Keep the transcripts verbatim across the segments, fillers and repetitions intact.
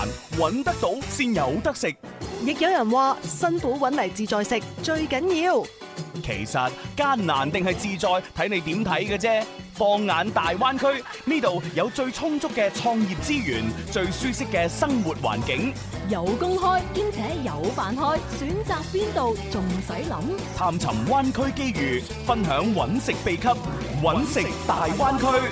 揾得到先有得食。 亦有人話辛苦揾嚟自在食最緊要。 其實艱難定係自在，睇你點睇嘅啫。放眼大灣區，呢度有最充足嘅創業資源，最舒適嘅生活環境， 有工開兼且有飯開，選擇邊度仲使諗？ 探尋灣區機遇，分享揾食秘笈，揾食大灣區。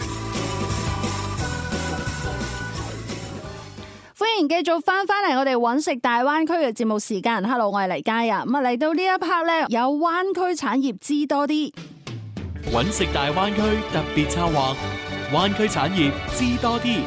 歡迎繼續翻返嚟我哋揾食大灣區嘅節目時間。Hello， 我係黎嘉啊。咁啊嚟到呢一 part 咧，有灣區產業知多啲。 揾食大灣區特別策劃，灣區產業知多啲。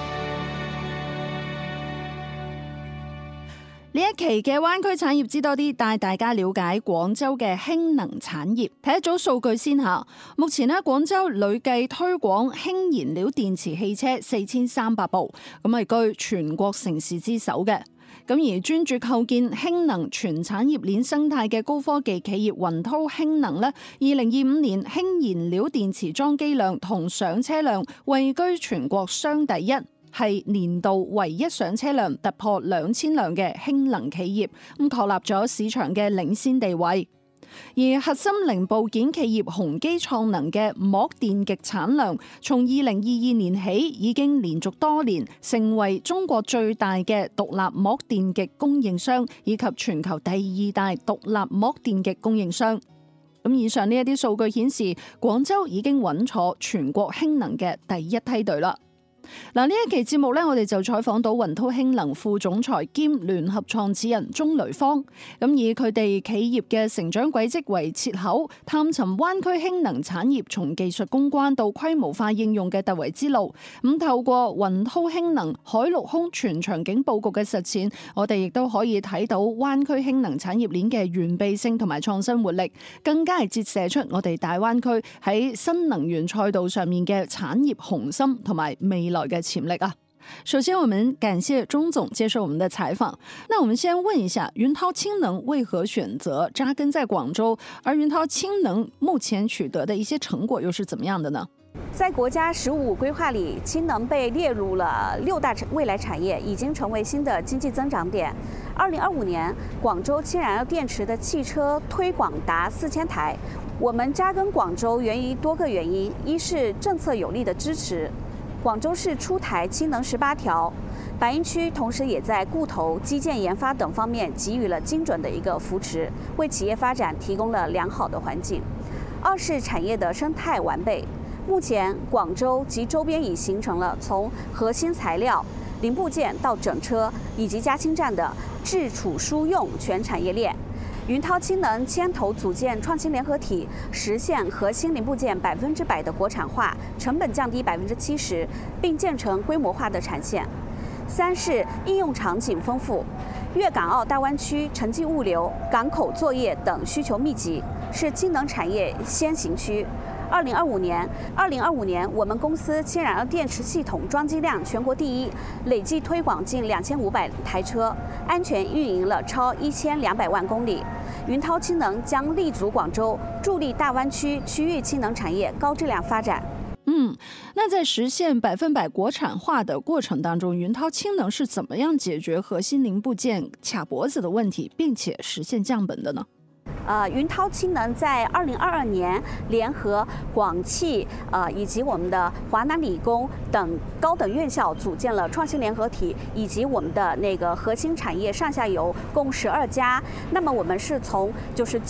呢一期嘅灣區產業知多啲，帶大家了解廣州嘅氫能產業。睇一組數據先下，目前呢，廣州累計推廣氫燃料電池汽車四千三百部，咁係居全國城市之首嘅。咁而專注構建氫能全產業鏈生態嘅高科技企業雲濤氫能呢，二零二五年氫燃料電池裝機量同上車量位居全國雙第一，係年度唯一上車量突破兩千輛嘅氫能企業，咁確立咗市場嘅領先地位。而核心零部件企業宏基創能嘅膜電極產量，從二零二二年起已經連續多年成為中國最大嘅獨立膜電極供應商，以及全球第二大獨立膜電極供應商。咁以上呢一啲數據顯示，廣州已經穩坐全國氫能嘅第一梯隊啦。嗱，呢一期節目咧，我哋就採訪到雲濤氫能副總裁兼聯合創始人鍾雷方，咁以佢哋企業嘅成長軌跡為切口，探尋灣區氫能產業從技術攻關到規模化應用嘅突圍之路。咁透過雲濤氫能海陸空全場景佈局嘅實踐，我哋亦都可以睇到灣區氫能產業鏈嘅完備性同埋創新活力，更加係折射出我哋大灣區喺新能源賽道上面嘅產業雄心同埋未來嘅潛力啊！首先，我們感謝鍾總接受我們的採訪。那我們先問一下，雲濤氫能為何選擇紮根在廣州？而雲濤氫能目前取得的一些成果又是怎麼樣的呢？ 在國家“十五”規劃裏，氫能被列入了六大未來產業，已經成為新的經濟增長點。二零二五年，廣州氫燃料電池的汽車推廣達四千台。我們紮根廣州源於多個原因，一是政策有力的支持。廣州市出台氫能十八條，白雲區同時也在固投、基建研發等方面給予了精準的一個扶持，為企業發展提供了良好的環境。二是產業的生態完備，目前廣州及周邊已形成了從核心材料、零部件到整車以及加氫站的製儲輸用全產業鏈。雲濤氫能牽頭組建創新聯合體，實現核心零部件百分之百的國產化，成本降低百分之七十，並建成規模化的產線。三是應用場景豐富，粵港澳大灣區城際物流、港口作業等需求密集，是氫能產業先行區。二零二五年，二零二五年，我們公司氫燃料電池系統裝機量全國第一，累計推廣近兩千五百台車，安全運營了超一千兩百萬公里。雲濤氫能將立足廣州，助力大灣區區域氫能產業高質量發展。 嗯，那在實現百分百國產化的過程當中，雲濤氫能是怎麼樣解決核心零部件卡脖子的問題，並且實現降本的呢？ 呃，雲濤氫能在二零二二年聯合廣汽呃以及我們的華南理工等高等院校組建了創新聯合體，以及我們的那個核心產業上下游共十二家。那麼我們是從就是